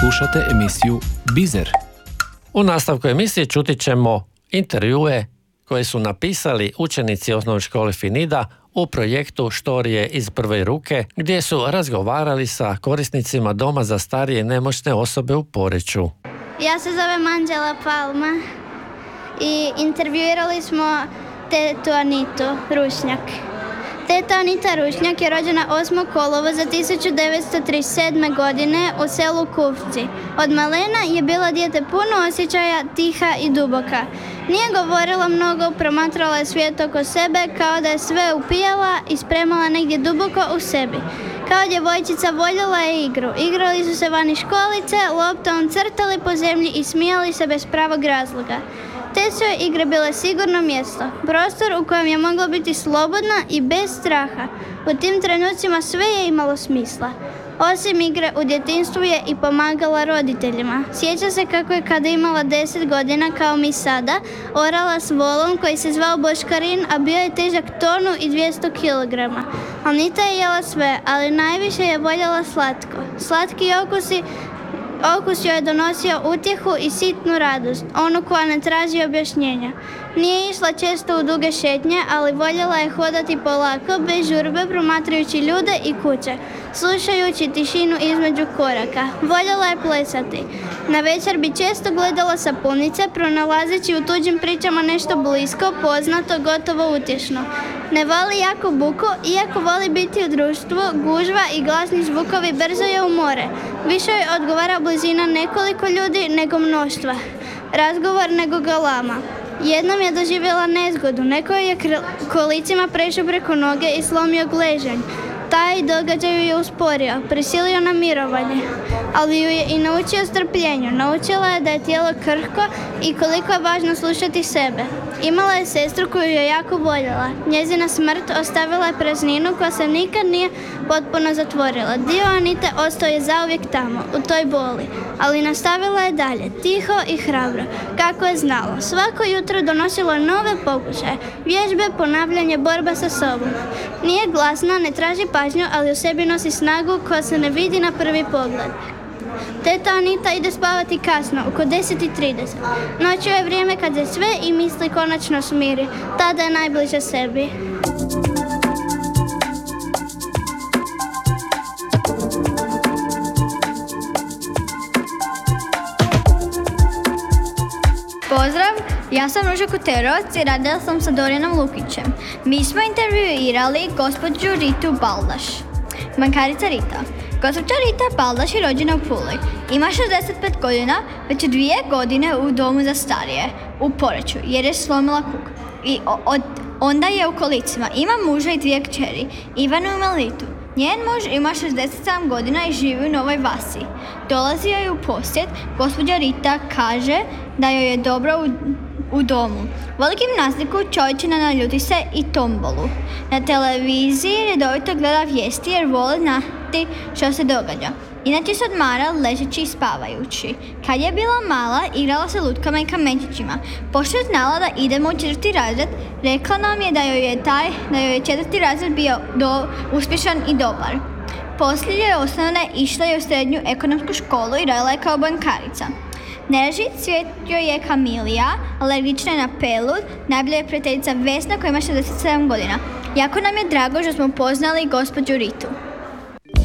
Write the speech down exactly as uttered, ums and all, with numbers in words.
Slušate emisiju Bizer. U nastavku emisije čuti ćemo intervjue koje su napisali učenici osnovne škole Finida u projektu Štorije iz prve ruke, gdje su razgovarali sa korisnicima Doma za starije i nemoćne osobe u Poreču. Ja se zovem Anđela Palma i intervjuirali smo tetu Anitu Rušnjak. Teta Anita Rušnjak je rođena osmog kolovoza tisuću devetsto trideset sedme. godine u selu Kufci. Od malena je bila dijete puno osjećaja, tiha i duboka. Nije govorila mnogo, promatrala je svijet oko sebe kao da je sve upijala i spremala negdje duboko u sebi. Kao djevojčica voljela je igru. Igrali su se vani školice, loptom crtali po zemlji i smijali se bez pravog razloga. Te su joj igre bile sigurno mjesto, prostor u kojem je mogla biti slobodna i bez straha. U tim trenucima sve je imalo smisla. Osim igre, u djetinjstvu je i pomagala roditeljima. Sjeća se kako je kada imala deset godina, kao mi sada, orala s volom koji se zvao Boškarin, a bio je težak tonu i dvjesto kilograma. Anita je jela sve, ali najviše je voljela slatko. Slatki okusi Okus joj je donosio utjehu i sitnu radost, onu koja ne traži objašnjenja. Nije išla često u duge šetnje, ali voljela je hodati polako, bez žurbe, promatrajući ljude i kuće, slušajući tišinu između koraka. Voljela je plesati. Na večer bi često gledala sapunice, pronalazeći u tuđim pričama nešto blisko, poznato, gotovo utješno. Ne voli jako buku, iako voli biti u društvu, gužva i glasni zvukovi brzo je umore. Više joj odgovara blizina nekoliko ljudi nego mnoštva, razgovor nego galama. Jednom je doživjela nezgodu, neko je kolicima prešao preko noge i slomio gležanj. Taj događaj ju je usporio, prisilio na mirovanje, ali ju je i naučio strpljenju. Naučila je da je tijelo krhko i koliko je važno slušati sebe. Imala je sestru koju je jako voljela. Njezina smrt ostavila je prazninu koja se nikad nije potpuno zatvorila. Dio Anite ostao je zauvijek tamo, u toj boli, ali nastavila je dalje, tiho i hrabro, kako je znala. Svako jutro donosilo nove pokušaje, vježbe, ponavljanje, borba sa sobom. Nije glasna, ne traži pažnju, ali u sebi nosi snagu koja se ne vidi na prvi pogled. Teta Anita ide spavati kasno, oko deset i trideset. Noću je vrijeme kad se sve i misli konačno smiri. Tada je najbliže sebi. Pozdrav, ja sam Ruža Kuterovac i radila sam sa Dorijanom Lukićem. Mi smo intervjuirali gospođu Ritu Baldaš. Bankarica Rita. Gospođa Rita Baldaš je rođena u Puli. Ima šezdeset pet godina, već dvije godine u domu za starije u Poreču jer je slomila kuk. I od, onda je u kolicima. Ima muža i dvije kćeri, Ivanu i Melitu. Njen muž ima šezdeset sedam godina i živi u Novoj Vasi. Dolazio je u posjet. Gospođa Rita kaže da joj je dobro u, u domu. Voli gimnastiku, čovječina, naljuti se i tombolu. Na televiziji redovito gleda vijesti jer voli znati što se događa. Inače se odmara ležeći i spavajući. Kad je bila mala, igrala se lutkama i kamenčićima. Pošto je znala da idemo u četvrti razred, rekla nam je da joj je taj, da joj je četvrti razred bio do, uspješan i dobar. Poslije je osnovne išla je u srednju ekonomsku školu i radila je kao bankarica. Nereži cvijet joj je kamilija, alergična je na pelud, najbolja je prijateljica Vesna koja ima šezdeset sedam godina. Jako nam je drago što smo poznali gospođu Ritu.